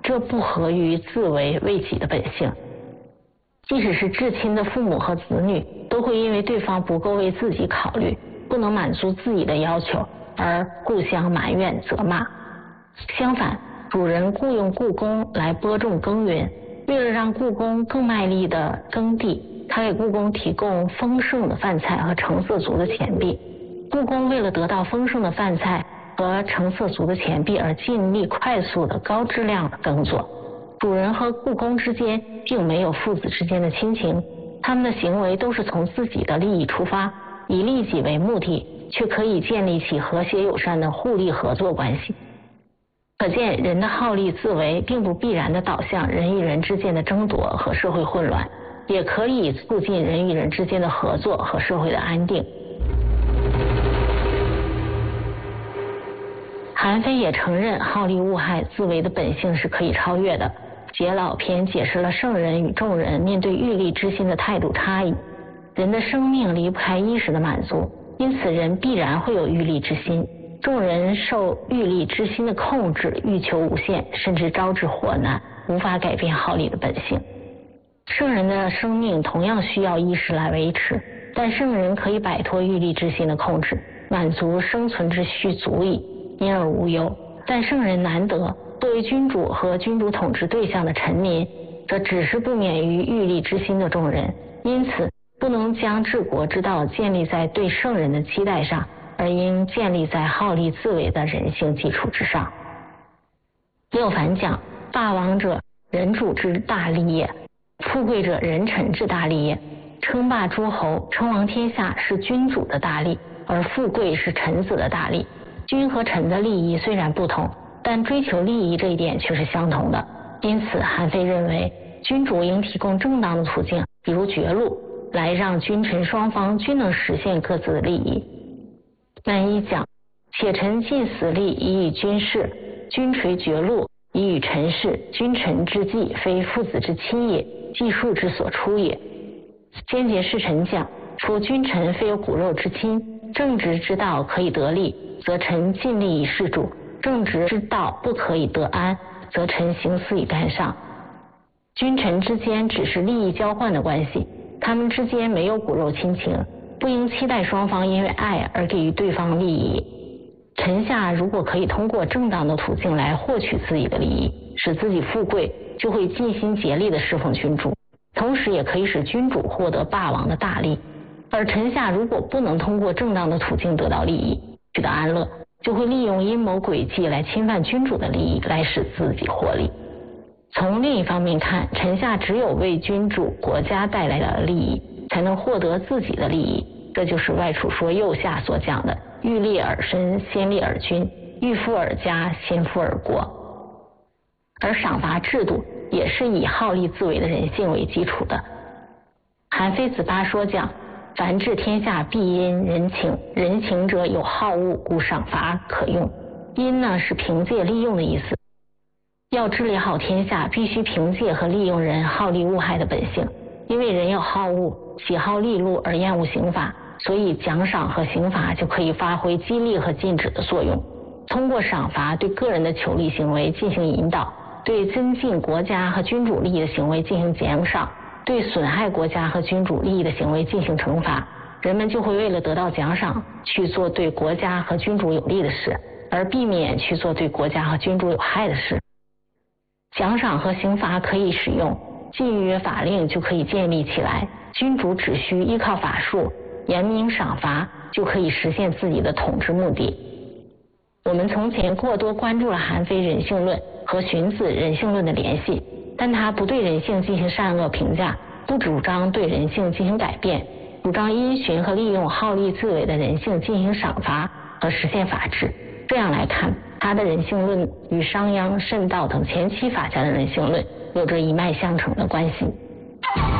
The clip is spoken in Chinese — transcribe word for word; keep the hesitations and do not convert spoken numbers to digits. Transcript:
这不合于自为为己的本性。即使是至亲的父母和子女，都会因为对方不够为自己考虑，不能满足自己的要求，而互相埋怨责骂。相反，主人雇用雇工来播种耕耘，为了让雇工更卖力地耕地，他给雇工提供丰盛的饭菜和成色足的钱币。雇工为了得到丰盛的饭菜和成色足的钱币而尽力快速的高质量的耕作。主人和雇工之间并没有父子之间的亲情，他们的行为都是从自己的利益出发，以利己为目的，却可以建立起和谐友善的互利合作关系。可见人的好利自为并不必然的导向人与人之间的争夺和社会混乱，也可以促进人与人之间的合作和社会的安定。韩非也承认好利恶害自为的本性是可以超越的。解老篇解释了圣人与众人面对欲利之心的态度差异。人的生命离不开衣食的满足，因此人必然会有欲利之心。众人受欲利之心的控制，欲求无限，甚至招致祸难，无法改变好利的本性。圣人的生命同样需要衣食来维持，但圣人可以摆脱欲利之心的控制，满足生存之需足矣，因而无忧。但圣人难得，作为君主和君主统治对象的臣民，则只是不免于欲利之心的众人，因此不能将治国之道建立在对圣人的期待上，而应建立在好利自为的人性基础之上。廖凡讲，霸王者，人主之大利也；富贵者，人臣之大利也。称霸诸侯，称王天下是君主的大利，而富贵是臣子的大利。君和臣的利益虽然不同，但追求利益这一点却是相同的。因此韩非认为，君主应提供正当的途径，比如绝路，来让君臣双方均能实现各自的利益。南一讲，且臣尽死力以与君事，君垂绝路以与臣事，君臣之计非父子之亲也，计数之所出也。坚节侍臣讲，除君臣非有骨肉之亲，正直之道可以得利，则臣尽力以事主；正直之道不可以得安，则臣行思以干上。君臣之间只是利益交换的关系，他们之间没有骨肉亲情，不应期待双方因为爱而给予对方利益。臣下如果可以通过正当的途径来获取自己的利益，使自己富贵，就会尽心竭力地侍奉君主，同时也可以使君主获得霸王的大利。而臣下如果不能通过正当的途径得到利益，取得安乐，就会利用阴谋诡计来侵犯君主的利益，来使自己获利。从另一方面看，臣下只有为君主国家带来的利益，才能获得自己的利益。这就是外储说右下所讲的欲利而身，先利而君；欲富而家，先富而国。而赏罚制度也是以好利自为的人性为基础的。韩非子八说讲，凡治天下必因人情，人情者有好恶，故赏罚可用。因呢是凭借利用的意思。要治理好天下，必须凭借和利用人好利恶害的本性。因为人有好恶，喜好利禄而厌恶刑罚，所以奖赏和刑罚就可以发挥激励和禁止的作用。通过赏罚对个人的求利行为进行引导，对增进国家和君主利益的行为进行奖赏，对损害国家和君主利益的行为进行惩罚。人们就会为了得到奖赏，去做对国家和君主有利的事，而避免去做对国家和君主有害的事。奖赏和刑罚可以使用，禁约法令就可以建立起来，君主只需依靠法术，严明赏罚，就可以实现自己的统治目的。我们从前过多关注了韩非人性论和荀子人性论的联系，但他不对人性进行善恶评价，不主张对人性进行改变，主张因循和利用好利自为的人性进行赏罚和实现法治。这样来看，他的人性论与商鞅、慎道等前期法家的人性论有着一脉相承的关系。